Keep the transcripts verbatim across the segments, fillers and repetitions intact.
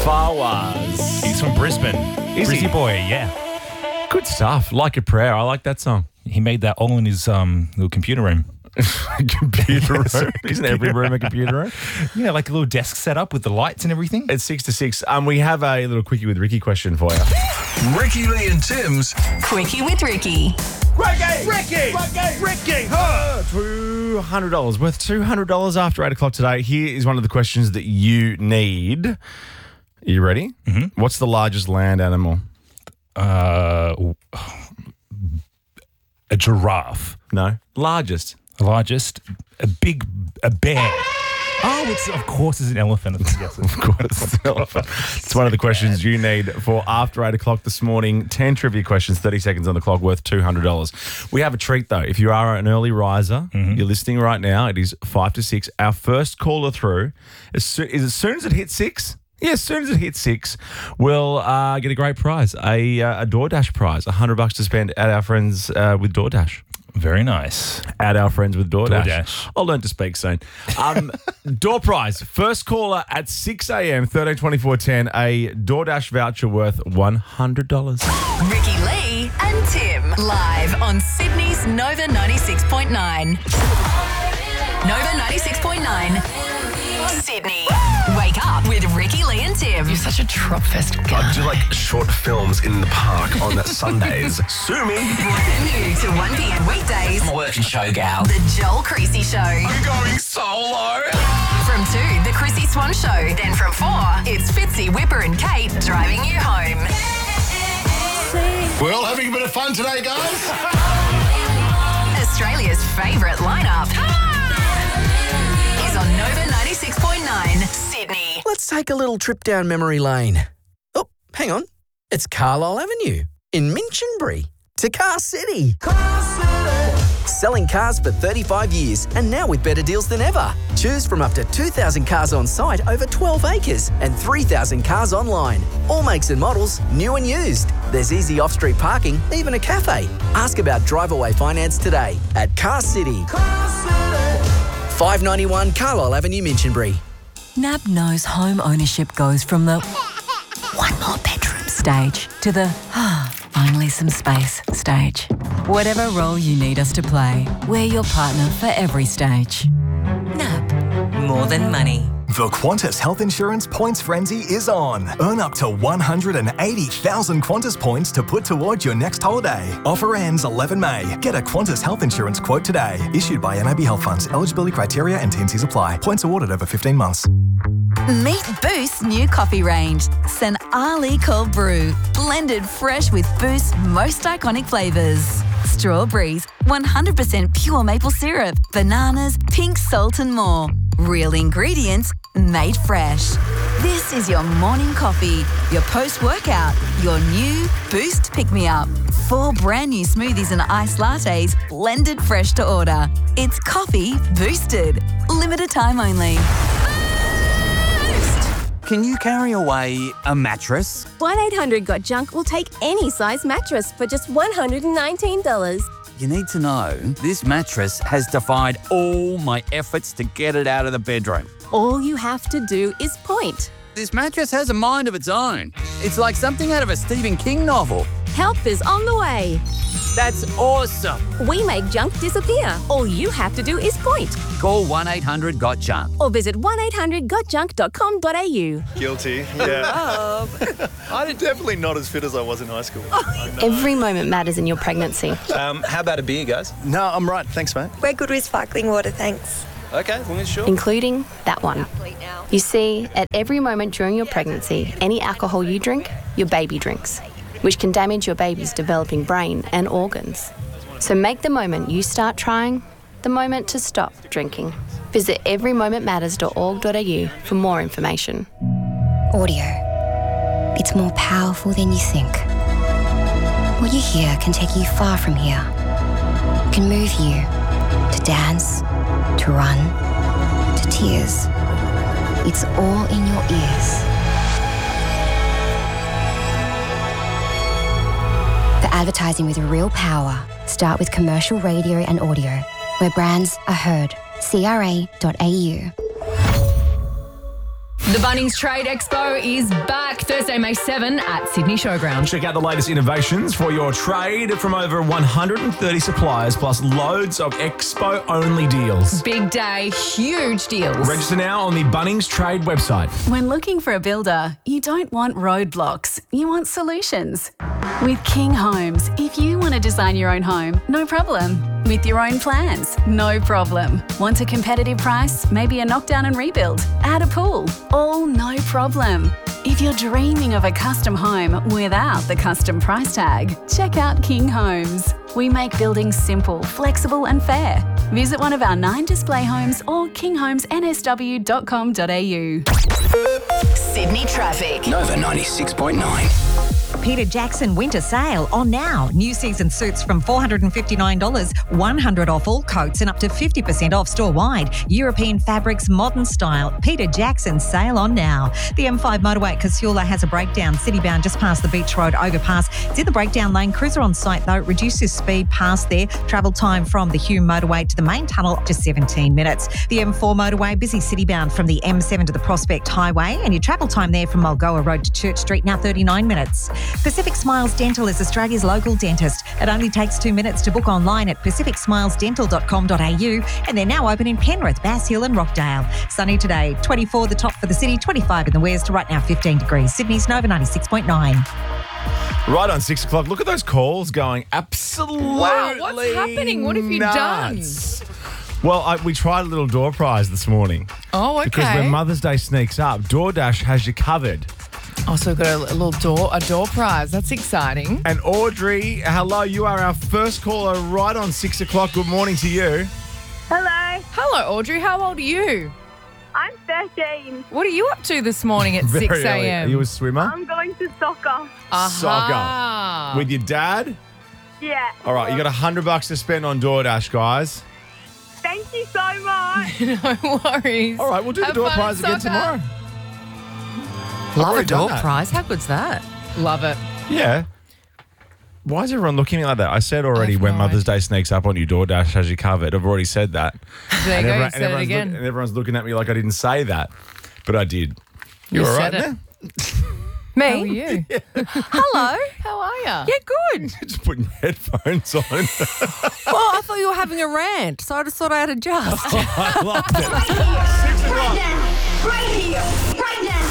Fawaz. He's from Brisbane. Is Brizzy he? boy, yeah. Good stuff. Like a Prayer. I like that song. He made that all in his um, little computer room. Computer room. Isn't every room a computer room? Yeah, like a little desk set up with the lights and everything. It's six to six. Um, we have a little quickie with Ricky question for you. Ricky Lee and Tim's Quickie with Ricky. Ricky! Ricky! Ricky! Ricky! Huh! two hundred dollars. Worth two hundred dollars after eight o'clock today. Here is one of the questions that you need. Are you ready? Mm-hmm. What's the largest land animal? Uh, a giraffe. No. Largest. The largest. A big, a bear. Oh, it's of course it's an elephant. Yes, Of course, it's an elephant. It's one of the questions you need for after eight o'clock this morning. ten trivia questions, thirty seconds on the clock, worth two hundred dollars. We have a treat, though. If you are an early riser, Mm-hmm. you're listening right now, it is five to six. Our first caller through, as soon, is as soon as it hits six, yeah, as soon as it hits six, we'll uh, get a great prize, a, uh, a DoorDash prize, one hundred bucks to spend at our friends uh, with DoorDash. Very nice. At our friends with DoorDash. DoorDash. I'll learn to speak soon. Um, door prize. First caller at six a.m. thirteen twenty-four ten. A DoorDash voucher worth one hundred dollars. Ricky Lee and Tim. Live on Sydney's Nova ninety-six point nine. Nova ninety-six point nine. Sydney. Wake up with Ricky Lee and Tim. You're such a Tropfest guy. I do like short films in the park on Sundays. Sue me. Brand new to one p.m. weekdays. I'm a working show gal. The Joel Creasy Show. I'm going solo. From two, The Chrissy Swan Show. Then from four, it's Fitzy, Whipper and Kate driving you home. Well, having a bit of fun today, guys. Australia's favourite lineup is on Nova ninety-six point nine, Sydney. Let's take a little trip down memory lane. Oh, hang on. It's Carlisle Avenue in Minchinbury to Car City. Car City. Selling cars for thirty-five years and now with better deals than ever. Choose from up to two thousand cars on site over twelve acres and three thousand cars online. All makes and models, new and used. There's easy off-street parking, even a cafe. Ask about drive-away finance today at Car City. Car City. five ninety-one Carlisle Avenue, Minchinbury. N A B knows home ownership goes from the one more bedroom stage to the ah, finally some space stage. Whatever role you need us to play, we're your partner for every stage. N A B, more than money. The Qantas Health Insurance Points Frenzy is on. Earn up to one hundred eighty thousand Qantas points to put towards your next holiday. Offer ends eleven May. Get a Qantas Health Insurance quote today. Issued by N A B Health Funds. Eligibility criteria and T and Cs apply. Points awarded over fifteen months. Meet Boost's new coffee range. St Ali Cold Brew. Blended fresh with Boost's most iconic flavours. Strawberries, one hundred percent pure maple syrup, bananas, pink salt and more. Real ingredients made fresh. This is your morning coffee, your post-workout, your new Boost pick-me-up. Four brand new smoothies and iced lattes blended fresh to order. It's coffee boosted. Limited time only. Can you carry away a mattress? one eight hundred got junk will take any size mattress for just one hundred nineteen dollars. You need to know this mattress has defied all my efforts to get it out of the bedroom. All you have to do is point. This mattress has a mind of its own. It's like something out of a Stephen King novel. Help is on the way. That's awesome. We make junk disappear. All you have to do is point. Call one eight hundred got junk. Or visit one eight hundred got junk dot com dot a u. Guilty, yeah. I'm definitely not as fit as I was in high school. Every moment matters in your pregnancy. Um, how about a beer, guys? No, I'm right. Thanks, mate. We're good with sparkling water, thanks. Okay, as long as sure. Including that one. You see, at every moment during your pregnancy, any alcohol you drink, your baby drinks, which can damage your baby's developing brain and organs. So make the moment you start trying the moment to stop drinking. Visit every moment matters dot org dot a u for more information. Audio. It's more powerful than you think. What you hear can take you far from here. It can move you to dance, to run, to tears. It's all in your ears. For advertising with real power, start with commercial radio and audio, where brands are heard. C R A dot A U. The Bunnings Trade Expo is back Thursday, May seventh at Sydney Showground. Check out the latest innovations for your trade from over one hundred thirty suppliers, plus loads of expo-only deals. Big day, huge deals. Register now on the Bunnings Trade website. When looking for a builder, you don't want roadblocks, you want solutions. With King Homes, if you want to design your own home, no problem. With your own plans, no problem. Want a competitive price? Maybe a knockdown and rebuild? Add a pool? All no problem. If you're dreaming of a custom home without the custom price tag, check out King Homes. We make buildings simple, flexible and fair. Visit one of our nine display homes or king homes n s w dot com dot a u. Sydney traffic. Nova ninety-six point nine. Peter Jackson winter sale on now. New season suits from four hundred fifty-nine dollars, one hundred dollars off all coats and up to fifty percent off store-wide. European fabrics, modern style. Peter Jackson sale on now. The M five motorway at Casula has a breakdown. City-bound just past the Beach Road overpass. It's in the breakdown lane. Cruiser on site though. Reduces speed past there. Travel time from the Hume motorway to the main tunnel to seventeen minutes. The M four motorway busy city-bound from the M seven to the Prospect Highway, and your travel time there from Mulgoa Road to Church Street now thirty-nine minutes. Pacific Smiles Dental is Australia's local dentist. It only takes two minutes to book online at pacific smiles dental dot com dot a u, and they're now open in Penrith, Bass Hill and Rockdale. Sunny today, twenty-four the top for the city, twenty-five in the west, right now fifteen degrees. Sydney's Nova ninety-six point nine. Right on six o'clock. Look at those calls going absolutely Wow, what's happening? What have you nuts. done? Well, I, we tried a little door prize this morning. Oh, okay. Because when Mother's Day sneaks up, DoorDash has you covered. Oh, so we've got a, a little door, a door prize. That's exciting. And Audrey, hello, you are our first caller right on six o'clock. Good morning to you. Hello. Hello, Audrey. How old are you? I'm thirteen. What are you up to this morning at Very six early. a.m.? Are you a swimmer? I'm going to soccer. Soccer. With your dad? Yeah. All right, you got a hundred bucks to spend on DoorDash, guys. Thank you so much. No worries. All right, we'll do Have the door fun prize at again soccer. tomorrow. Love a already done door that. prize. How good's that? Love it. Yeah. Why is everyone looking at me like that? I said already I've when no Mother's Day sneaks up on you, DoorDash has you covered. I've already said that. There and you go. everyone- You and said it everyone's again. look- and everyone's looking at me like I didn't say that, but I did. You, You all right said there? Me? How are you? Hello. How are you? Yeah, good. Just putting headphones on. Well, I thought you were having a rant, so I just thought I'd adjust. I loved it. Six o'clock. Right here, right now.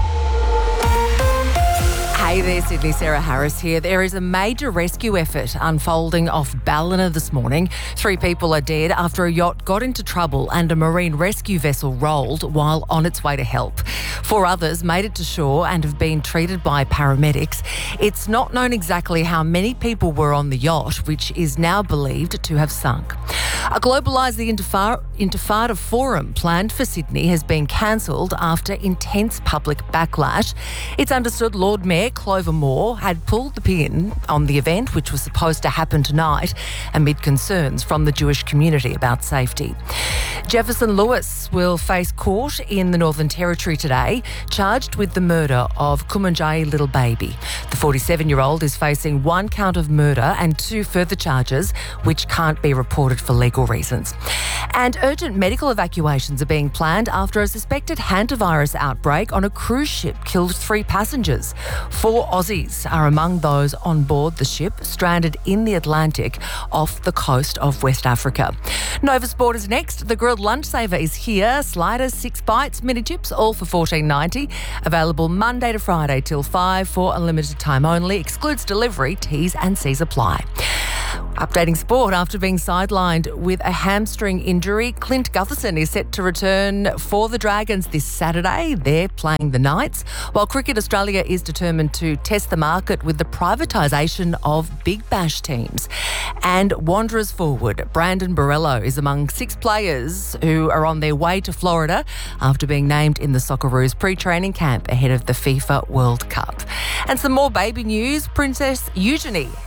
Hey there, Sydney. Sarah Harris here. There is a major rescue effort unfolding off Ballina this morning. Three people are dead after a yacht got into trouble and a marine rescue vessel rolled while on its way to help. Four others made it to shore and have been treated by paramedics. It's not known exactly how many people were on the yacht, which is now believed to have sunk. A Globalise the Intifada, Intifada Forum planned for Sydney has been cancelled after intense public backlash. It's understood Lord Mayor Clover Moore had pulled the pin on the event, which was supposed to happen tonight, amid concerns from the Jewish community about safety. Jefferson Lewis will face court in the Northern Territory today, charged with the murder of Kumanjayi little baby. The forty-seven-year-old is facing one count of murder and two further charges, which can't be reported for legal reasons. And urgent medical evacuations are being planned after a suspected hantavirus outbreak on a cruise ship killed three passengers. Four Aussies are among those on board the ship, stranded in the Atlantic off the coast of West Africa. Nova Sport is next. The grilled lunch saver is here. Sliders, six bites, mini chips, all for fourteen ninety. Available Monday to Friday till five for a limited time only. Excludes delivery. T's and C's apply. Updating sport, after being sidelined with a hamstring injury, Clint Gutherson is set to return for the Dragons this Saturday. They're playing the Knights, while Cricket Australia is determined to test the market with the privatisation of Big Bash teams. And Wanderers forward Brandon Borrello is among six players who are on their way to Florida after being named in the Socceroos pre-training camp ahead of the FIFA World Cup. And some more baby news. Princess Eugenie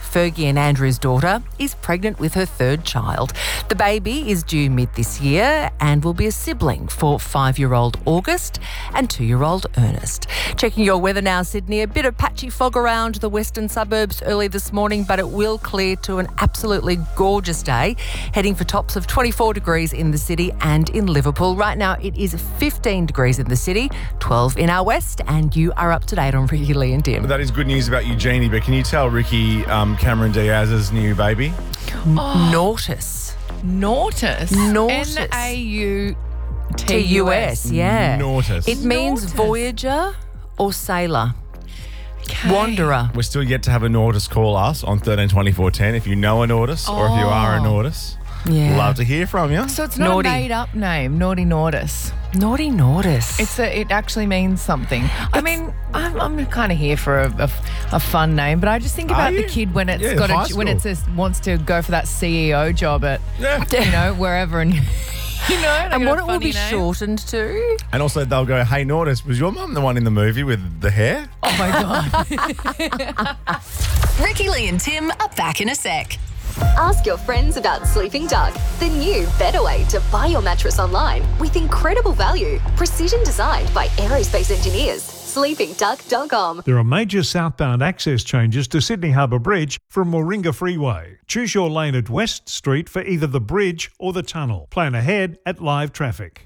Fergie and Andrew's daughter, is pregnant with her third child. The baby is due mid this year and will be a sibling for five-year-old August and two-year-old Ernest. Checking your weather now, Sydney. A bit of patchy fog around the western suburbs early this morning, but it will clear to an absolutely gorgeous day, heading for tops of twenty-four degrees in the city and in Liverpool. Right now it is fifteen degrees in the city, twelve in our west, and you are up to date on Ricky, Lee and Tim. That is good news about Eugenie, but can you tell Ricky um, Cameron Diaz's new baby? Oh. Nautis. Nautis? Nautis. N A U T U S, yeah. Nautis. It means Nautis. voyager or sailor. Wanderer. We're still yet to have a Nautis call us on thirteen twenty-four ten. If you know a Nautis or if you are a Oh. Nautis, Yeah. love to hear from you. So it's not Naughty. a made-up name, Naughty Nautis. Naughty Nautis. It's a, it actually means something. I mean, I'm, I'm kind of here for a, a, a fun name, but I just think Are about you? the kid when it's Yeah, got high a, when it school. says wants to go for that C E O job at Yeah. you know wherever and you know they and got what a it will funny be name. shortened to? And also they'll go, hey, Nautis, was your mum the one in the movie with the hair? Oh my god! Ricky, Lee and Tim are back in a sec. Ask your friends about Sleeping Duck, the new, better way to buy your mattress online with incredible value. Precision designed by aerospace engineers. sleeping duck dot com. There are major southbound access changes to Sydney Harbour Bridge from Warringah Freeway. Choose your lane at West Street for either the bridge or the tunnel. Plan ahead at Live Traffic.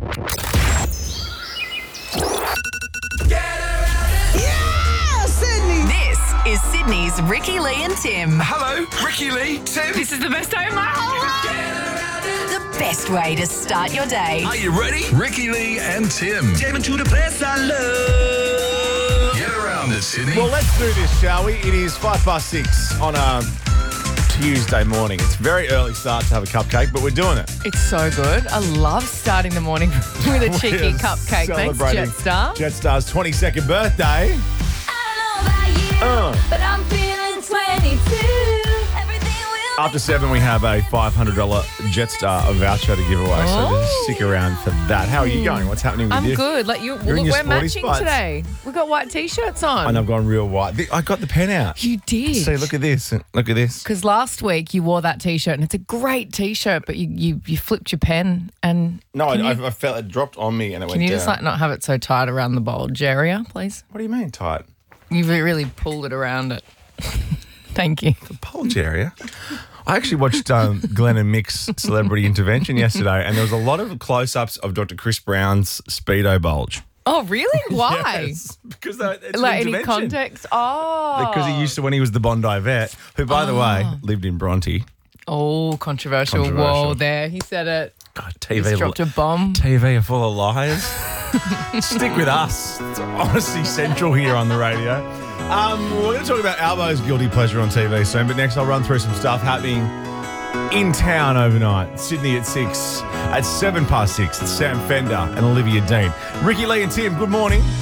This is Sydney's Ricky, Lee and Tim. Hello, Ricky Lee, Tim. This is the best day of my whole life. The best way to start your day. Are you ready? Ricky Lee and Tim. Jamming to the place I love. Get around it, Sydney. Well, let's do this, shall we? It is five past six on a Tuesday morning. It's a very early start to have a cupcake, but we're doing it. It's so good. I love starting the morning with a cheeky We're cupcake. Thanks, celebrating Jetstar. Jetstar's twenty-second birthday. Uh. But I'm feeling twenty-two. After seven, we have a five hundred dollars Jetstar voucher to give away, so just stick around for that. How are you going? What's happening with I'm you? good. Like you, You're in look, your we're sporty matching spots. today. We've got white t-shirts on. And I've gone real white. The- I got the pen out. You did. See, look at this. Look at this. Because last week you wore that t-shirt and it's a great t-shirt, but you you, you flipped your pen and No, I, can you, I, I felt it dropped on me and it can went you down. just like not have it so tight around the bulge area, please? What do you mean tight? You've really pulled it around it. Thank you. The bulge area. I actually watched um, Glenn and Mick's Celebrity Intervention yesterday, and there was a lot of close-ups of Doctor Chris Brown's Speedo bulge. Oh, really? Why? Yes, because they- it's like an any intervention. context? Oh. Because he used to when he was the Bondi vet, who, by the way, lived in Bronte. Oh, controversial. Controversial. Whoa, there. He said it. God, T V Just dropped a bomb. T V are full of liars. Stick with us. It's Honesty Central here on the radio. Um, we're going to talk about Albo's guilty pleasure on T V soon, but next I'll run through some stuff happening in town overnight. Sydney at six. At seven past six, it's Sam Fender and Olivia Dean. Ricky Lee and Tim, good morning.